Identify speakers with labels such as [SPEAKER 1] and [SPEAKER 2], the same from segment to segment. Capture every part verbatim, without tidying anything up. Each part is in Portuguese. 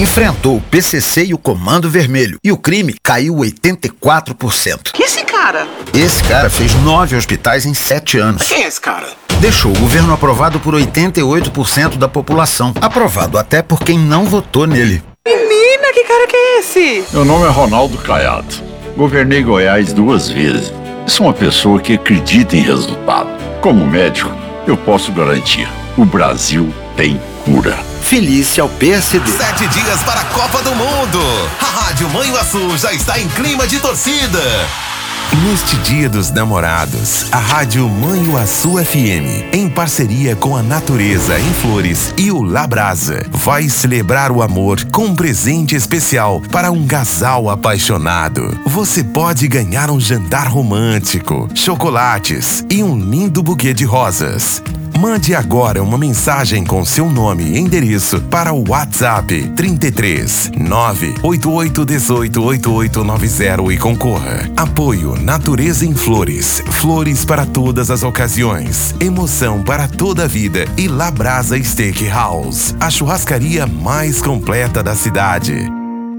[SPEAKER 1] enfrentou o P C C e o Comando Vermelho e o crime caiu oitenta e quatro por cento.
[SPEAKER 2] Que esse cara?
[SPEAKER 1] Esse cara fez nove hospitais em sete anos.
[SPEAKER 2] Quem é esse cara?
[SPEAKER 1] Deixou o governo aprovado por oitenta e oito por cento da população. Aprovado até por quem não votou nele.
[SPEAKER 2] Menina, que cara que é esse?
[SPEAKER 3] Meu nome é Ronaldo Caiado. Governei Goiás duas vezes. Sou uma pessoa que acredita em resultado. Como médico, eu posso garantir: o Brasil tem cura.
[SPEAKER 1] Felice ao P S D.
[SPEAKER 4] Sete dias para a Copa do Mundo. A Rádio Manhuaçu já está em clima de torcida. Neste Dia dos Namorados, a Rádio Manhuaçu F M, em parceria com a Natureza em Flores e o Labrasa, vai celebrar o amor com um presente especial para um casal apaixonado. Você pode ganhar um jantar romântico, chocolates e um lindo buquê de rosas. Mande agora uma mensagem com seu nome e endereço para o WhatsApp trinta e três, nove oito oito um oito oito oito nove zero e concorra. Apoio Natureza em Flores. Flores para todas as ocasiões. Emoção para toda a vida. E Labrasa Steakhouse, a churrascaria mais completa da cidade.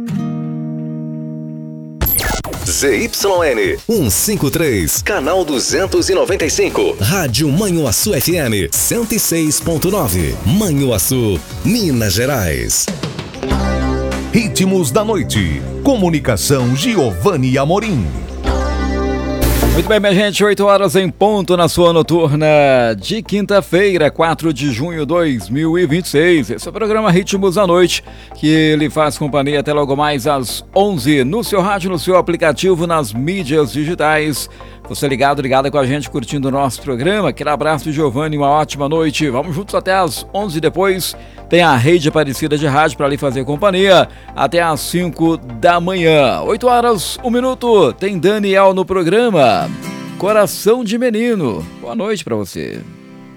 [SPEAKER 5] Z Y N cento e cinquenta e três, canal duzentos e noventa e cinco, Rádio Manhuaçu F M cento e seis ponto nove, Manhuaçu, Minas Gerais.
[SPEAKER 6] Ritmos da Noite. Comunicação Giovanni Amorim.
[SPEAKER 7] Muito bem, minha gente, oito horas em ponto na sua noturna de quinta-feira, quatro de junho de dois mil e vinte e seis. Esse é o programa Ritmos da Noite, que lhe faz companhia até logo mais às onze, no seu rádio, no seu aplicativo, nas mídias digitais. Você ligado, ligada com a gente, curtindo o nosso programa. Aquele abraço, Giovanni, uma ótima noite. Vamos juntos até às onze, depois tem a Rede Aparecida de Rádio para lhe fazer companhia até às cinco da manhã. oito horas, um minuto, tem Daniel no programa. Coração de Menino. Boa noite para você.